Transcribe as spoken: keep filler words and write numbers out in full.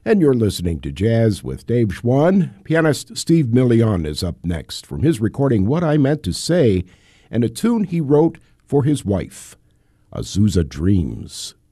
And you're listening to Jazz with Dave Schwann. Pianist Steve Million is up next from his recording What I Meant to Say, and a tune he wrote for his wife, Azusa Dreams.